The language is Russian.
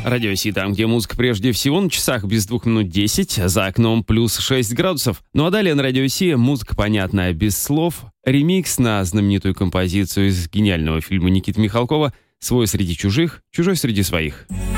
Радио Си, там, где музыка прежде всего, на часах без 2 минут 10, за окном плюс 6 градусов. Ну а далее на Радио Си музыка понятная без слов, ремикс на знаменитую композицию из гениального фильма Никиты Михалкова «Свой среди чужих, чужой среди своих».